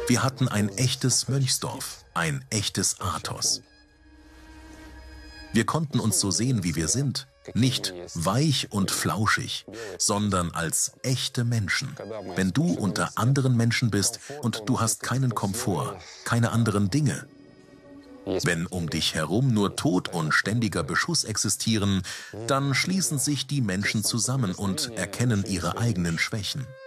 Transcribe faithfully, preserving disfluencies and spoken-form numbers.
Wir hatten ein echtes Mönchsdorf, ein echtes Athos. Wir konnten uns so sehen, wie wir sind, nicht weich und flauschig, sondern als echte Menschen. Wenn du unter anderen Menschen bist und du hast keinen Komfort, keine anderen Dinge, wenn um dich herum nur Tod und ständiger Beschuss existieren, dann schließen sich die Menschen zusammen und erkennen ihre eigenen Schwächen.